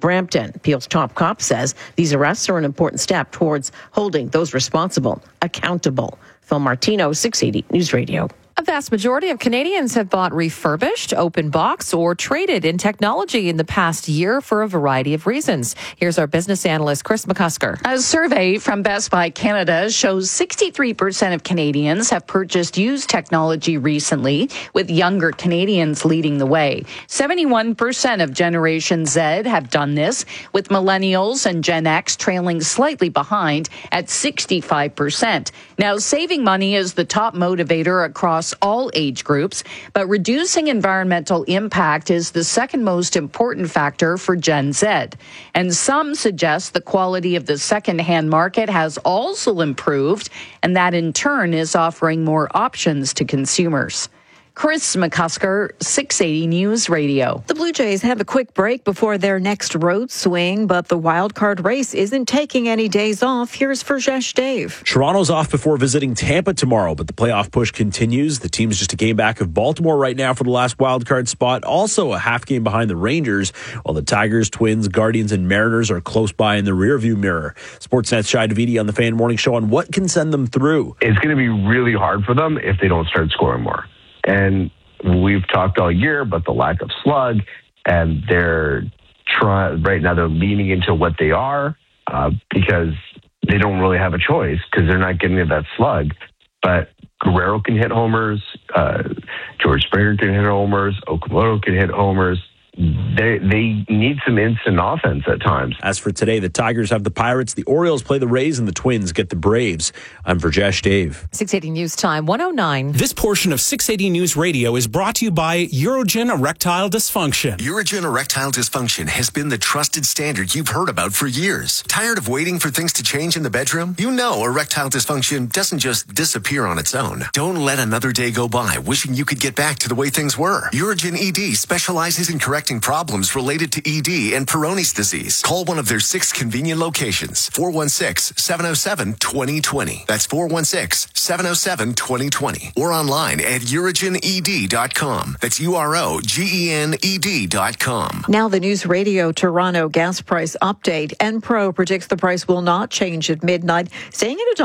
Brampton. Peel's top cop says these arrests are an important step towards holding those responsible accountable. Phil Martino, 680 News Radio. A vast majority of Canadians have bought refurbished, open box, or traded in technology in the past year for a variety of reasons. Here's our business analyst, Chris McCusker. A survey from Best Buy Canada shows 63% of Canadians have purchased used technology recently, with younger Canadians leading the way. 71% of Generation Z have done this, with millennials and Gen X trailing slightly behind at 65%. Now, saving money is the top motivator across all age groups, but reducing environmental impact is the second most important factor for Gen Z. And some suggest the quality of the second-hand market has also improved, and that in turn is offering more options to consumers. Chris McCusker, 680 News Radio. The Blue Jays have a quick break before their next road swing, but the wild card race isn't taking any days off. Here's Furjesh Dave. Toronto's off before visiting Tampa tomorrow, but the playoff push continues. The team's just a game back of Baltimore right now for the last wild card spot. Also a half game behind the Rangers, while the Tigers, Twins, Guardians, and Mariners are close by in the rearview mirror. Sportsnet's Shai Davidi on the Fan Morning Show on what can send them through. It's going to be really hard for them if they don't start scoring more. And we've talked all year about the lack of slug, and they're right now they're leaning into what they are because they don't really have a choice because they're not getting to that slug. But Guerrero can hit homers, George Springer can hit homers, Okamoto can hit homers. They need some instant offense at times. As for today, the Tigers have the Pirates, the Orioles play the Rays, and the Twins get the Braves. I'm Furjesh Dave. 680 News Time, 109. This portion of 680 News Radio is brought to you by Urogen Erectile Dysfunction. Urogen Erectile Dysfunction has been the trusted standard you've heard about for years. Tired of waiting for things to change in the bedroom? You know erectile dysfunction doesn't just disappear on its own. Don't let another day go by wishing you could get back to the way things were. Urogen ED specializes in correcting problems related to ED and Peyronie's disease. Call one of their 6 convenient locations. 416-707-2020. That's 416-707-2020. Or online at urogened.com. That's UROGENED.com. Now the News Radio Toronto gas price update. Enpro predicts the price will not change at midnight, staying at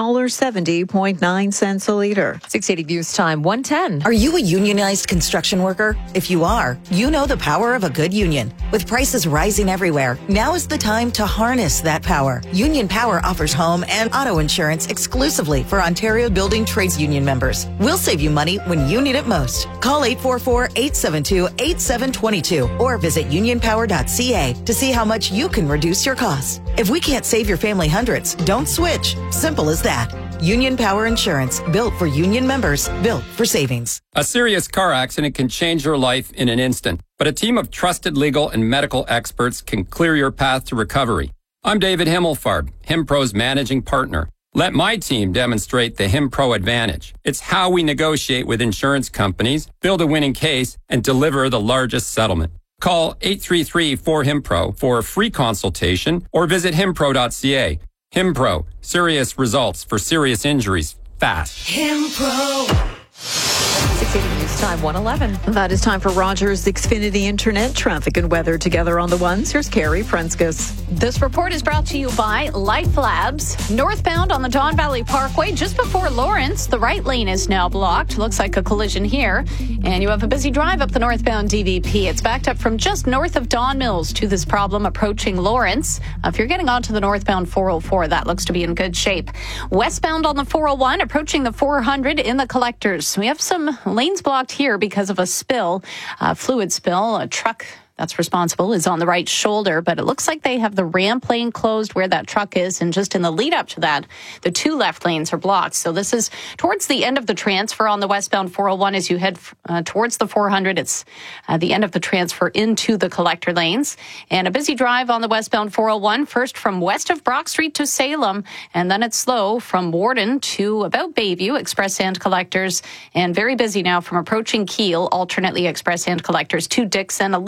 $1.70.9 a liter. 680 News Time, 110. Are you a unionized construction worker? If you are, you know the power of a good union. With prices rising everywhere, now is the time to harness that power. Union Power offers home and auto insurance exclusively for Ontario Building Trades Union members. We'll save you money when you need it most. Call 844-872-8722 or visit unionpower.ca to see how much you can reduce your costs. If we can't save your family hundreds, don't switch. Simple as that. Union Power Insurance, built for union members, built for savings. A serious car accident can change your life in an instant, but a team of trusted legal and medical experts can clear your path to recovery. I'm David Himmelfarb, HimPro's managing partner. Let my team demonstrate the HimPro advantage. It's how we negotiate with insurance companies, build a winning case, and deliver the largest settlement. Call 833-4HIMPRO for a free consultation or visit himpro.ca. HimPro, serious results for serious injuries, fast. HimPro. 680 News Time, 111. That is time for Rogers Xfinity Internet traffic and weather together on the ones. Here's Carrie Prenskus. This report is brought to you by Life Labs. Northbound on the Don Valley Parkway, just before Lawrence, the right lane is now blocked. Looks like a collision here. And you have a busy drive up the northbound DVP. It's backed up from just north of Don Mills to this problem approaching Lawrence. If you're getting onto the northbound 404, that looks to be in good shape. Westbound on the 401, approaching the 400 in the collectors. We have some lanes blocked here because of a spill, fluid spill. A truck that's responsible is on the right shoulder, but it looks like they have the ramp lane closed where that truck is, and just in the lead up to that, the 2 left lanes are blocked. So this is towards the end of the transfer on the westbound 401 as you head towards the 400. It's the end of the transfer into the collector lanes. And a busy drive on the westbound 401, first from west of Brock Street to Salem, and then it's slow from Warden to about Bayview, express and collectors, and very busy now from approaching Kiel, alternately express and collectors to Dixon. A little bit better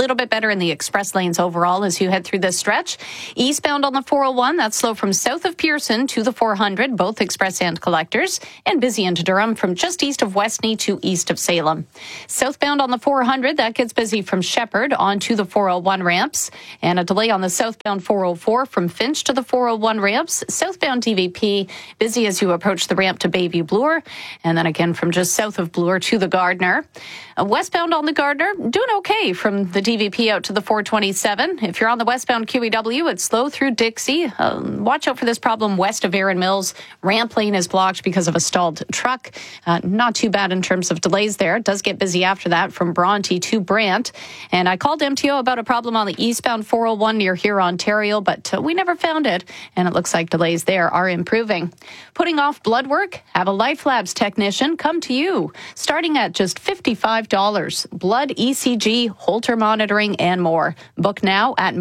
better in the express lanes overall as you head through this stretch. Eastbound on the 401, that's slow from south of Pearson to the 400, both express and collectors, and busy into Durham from just east of Westney to east of Salem. Southbound on the 400, that gets busy from Shepherd onto the 401 ramps, and a delay on the southbound 404 from Finch to the 401 ramps. Southbound DVP, busy as you approach the ramp to Bayview Bloor, and then again from just south of Bloor to the Gardner. Westbound on the Gardner, doing okay from the DVP out to the 427. If you're on the westbound QEW, it's slow through Dixie. Watch out for this problem west of Erin Mills. Ramp lane is blocked because of a stalled truck. Not too bad in terms of delays there. It does get busy after that from Bronte to Brant. And I called MTO about a problem on the eastbound 401 near Huron, Ontario, but we never found it. And it looks like delays there are improving. Putting off blood work? Have a Life Labs technician come to you. Starting at just $55. Blood, ECG, Holter monitoring, and more. Book now at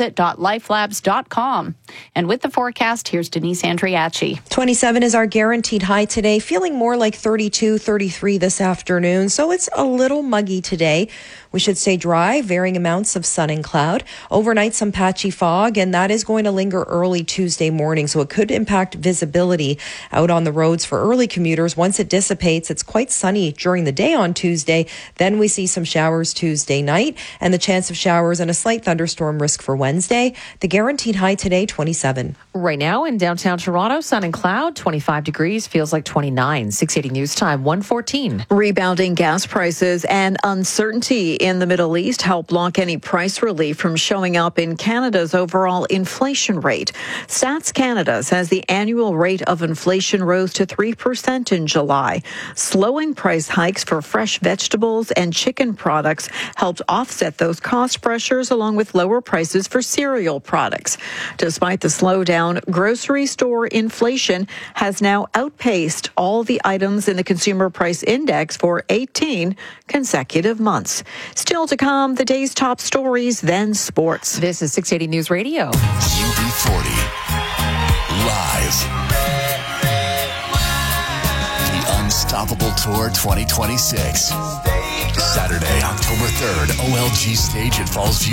myvisit.lifelabs.com. And with the forecast, here's Denise Andriachi. 27 is our guaranteed high today, feeling more like 32, 33 this afternoon. So it's a little muggy today. We should stay dry, varying amounts of sun and cloud. Overnight, some patchy fog, and that is going to linger early Tuesday morning, so it could impact visibility out on the roads for early commuters. Once it dissipates, it's quite sunny during the day on Tuesday. Then we see some showers Tuesday night, and the chance of showers and a slight thunderstorm risk for Wednesday. The guaranteed high today, 27. Right now in downtown Toronto, sun and cloud, 25 degrees, feels like 29. 680 News Time, 1:14. Rebounding gas prices and uncertainty in the Middle East help block any price relief from showing up in Canada's overall inflation rate. Stats Canada says the annual rate of inflation rose to 3% in July. Slowing price hikes for fresh vegetables and chicken products helped offset those cost pressures, along with lower prices for cereal products. Despite the slowdown, grocery store inflation has now outpaced all the items in the Consumer Price Index for 18 consecutive months. Still to come, the day's top stories, then sports. This is 680 News Radio. UB40. Live. The Unstoppable Tour 2026. Saturday, October 3rd, OLG Stage at Falls View.